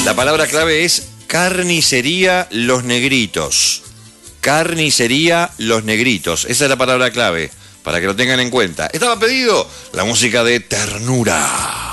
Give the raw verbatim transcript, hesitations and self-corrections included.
La palabra clave es carnicería Los Negritos. Carnicería Los Negritos. Esa es la palabra clave, para que lo tengan en cuenta. Estaba pedido la música de Ternura.